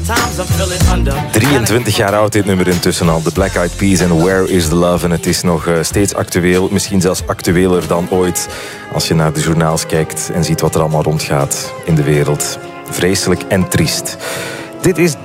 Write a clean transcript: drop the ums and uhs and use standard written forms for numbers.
23 jaar oud dit nummer intussen al. The Black Eyed Peas en Where is the Love. En het is nog steeds actueel. Misschien zelfs actueler dan ooit. Als je naar de journaals kijkt en ziet wat er allemaal rondgaat in de wereld. Vreselijk en triest. Dit is